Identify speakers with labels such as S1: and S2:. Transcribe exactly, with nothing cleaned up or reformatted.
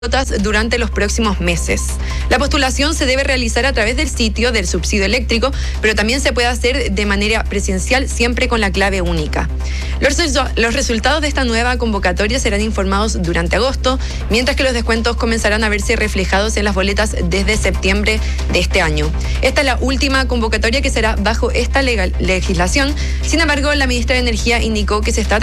S1: durante los próximos meses. La postulación se debe realizar a través del sitio del subsidio eléctrico, pero también se puede hacer de manera presencial, siempre con la clave única. Los, los resultados de esta nueva convocatoria serán informados durante agosto, mientras que los descuentos comenzarán a verse reflejados en las boletas desde septiembre de este año. Esta es la última convocatoria que será bajo esta legal, legislación. Sin embargo, la ministra de Energía indicó que se está